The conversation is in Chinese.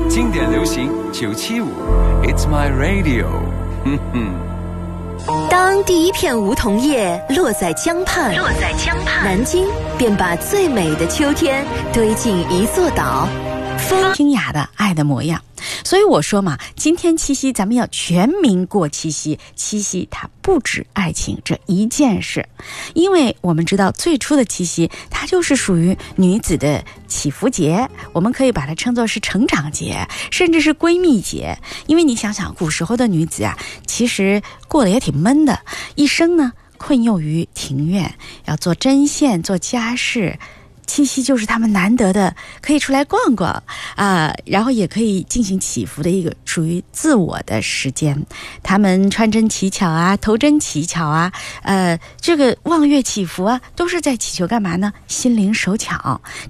经典流行975 It's My Radio。 当第一片梧桐叶落在江畔，南京便把最美的秋天堆进一座岛。 清雅的爱的模样。所以我说嘛，今天七夕咱们要全民过七夕。七夕它不止爱情这一件事，因为我们知道最初的七夕它就是属于女子的祈福节，我们可以把它称作是成长节，甚至是闺蜜节。因为你想想古时候的女子啊，其实过得也挺闷的，一生呢困囿于庭院，要做针线做家事，七夕就是他们难得的可以出来逛逛然后也可以进行祈福的一个属于自我的时间。他们穿针乞巧啊，投针乞巧啊，这个望月祈福啊，都是在祈求干嘛呢？心灵手巧。